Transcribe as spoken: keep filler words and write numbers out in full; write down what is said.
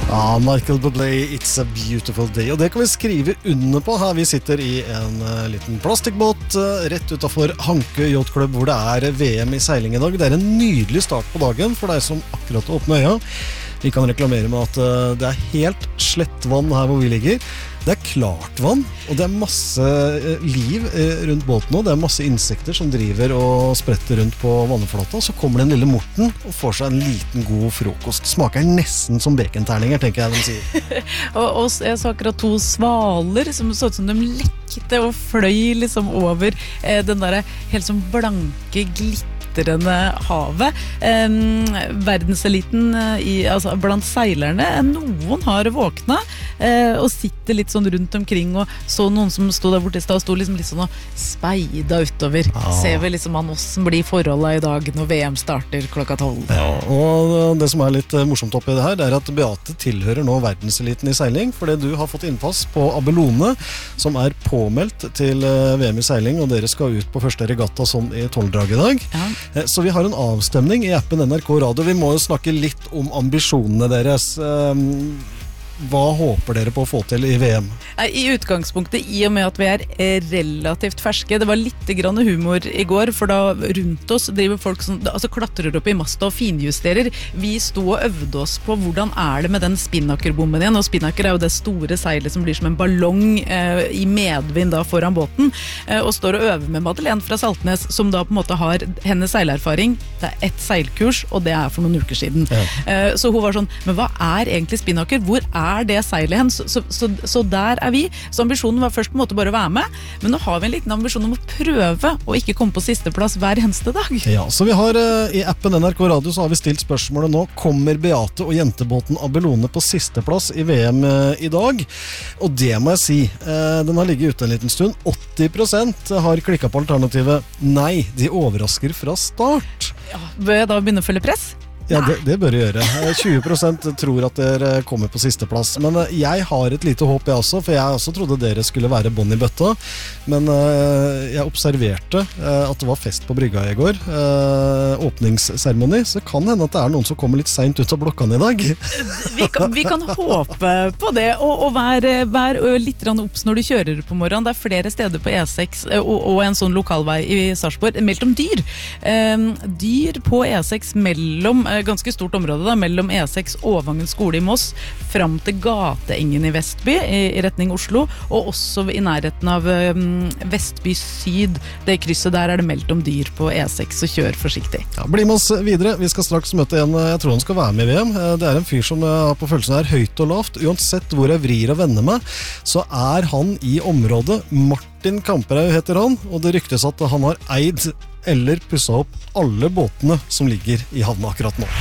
Ja, Michael Bublé, It's a Beautiful Day. Og det kan vi skrive under på her. Vi sitter i en uh, liten plastikkbåt uh, rett utenfor Hankø Yachtklubb, hvor det er V M i seiling i dag. Det er en nydelig start på dagen for deg som akkurat åpner øya. Vi kan reklamere med at uh, det er helt slett vann her hvor vi ligger. Det er klart vann, og det er masse uh, liv uh, rundt båten nå. Det er masse insekter som driver og spretter rundt på vannflata. Så kommer den lille Morten og får seg en liten god frokost. Smaker nesten som baconterninger, tenker jeg de sier. og, og jeg så akkurat to svaler som så ut som de lekte og fløy liksom over eh, den der helt sånn blanke glitter havet. Eh, verdenseliten i, altså, blant seilerne, noen har våkna eh, og sitter litt sånn rundt omkring, og så noen som stod der borte i sted og stod liksom litt sånn og speida utover. Ah. Ser vi liksom an hvordan blir forholdet i dag når V M starter klokka tolv. Ja, og det som er litt morsomt oppi det her, det er at Beate tilhører nå verdenseliten i seiling, fordi du har fått innpass på Abelone, som er påmeldt til V M i seiling, og dere skal ut på første regatta sånn i tolvdrag i dag. Ja. Så vi har en avstemning i appen N R K Radio. Vi må jo snakke litt om ambisjonene deres. Hva håper dere på å få til i V M? I utgangspunktet, i og med at vi er relativt ferske, det var litt grann humor i går, for da rundt oss driver folk som altså klatrer opp i masta og finjusterer. Vi sto og øvde oss på hvordan er det med den spinnakerbommen igjen, og spinnaker er jo det store seilet som blir som en ballong eh, i medvind da foran båten, eh, og står og øver med Madeleine fra Saltnes, som da på en måte har hennes seilerfaring. Det er ett seilkurs, og det er for noen uker siden. Ja. Eh, så hun var sånn, men hva er egentlig spinnaker? Hvor er er det seilet hen, så, så, så, så der er vi. Så ambisjonen var først på en måte bare å være med, men nå har vi en liten ambisjon om å prøve å ikke komme på siste plass hver eneste dag. Ja, så vi har uh, i appen N R K Radio så har vi stilt spørsmålet nå, kommer Beate og jentebåten Abelone på siste plass i V M uh, i dag? Og det må jeg si, uh, den har ligget ute en liten stund. åtti prosent har klikket på alternativet nei, de overrasker fra start. Ja, bør jeg da begynne å følge press? Ja, det, det bør du gjøre. tjue prosent tror at dere kommer på siste plass. Men jeg har et lite håp jeg også, for jeg også trodde dere skulle være bånd i bøtta. Men uh, jeg observerte uh, at det var fest på brygga i går. Uh, åpningsseremoni. Så kan hende at det er noen som kommer litt sent ut av blokkene i dag. vi, kan, vi kan håpe på det, og, og vær, vær litt opps når du kjører på morgenen. Det er flere steder på E seks og, og en sånn lokalvei i Sarpsborg meldt om dyr. Um, dyr på E seks mellom ganske stort område da, mellom E seks Åvangen skole i Moss fram til Gateengen i Vestby i, i retning Oslo, og også i nærheten av um, Vestby Syd. Det krysset der er det meldt om dyr på E seks, så kjør forsiktig. Ja, bli med oss videre. Vi skal straks møte en, jeg tror han skal være med i V M. Det er en fyr som har på følelsen er høyt og lavt. Uansett hvor jeg vrir og vender meg, så er han i området. Martin Kamperhaug heter han, og det ryktes at han har eid eller pusset opp alle båtene som ligger i havna akkurat nå.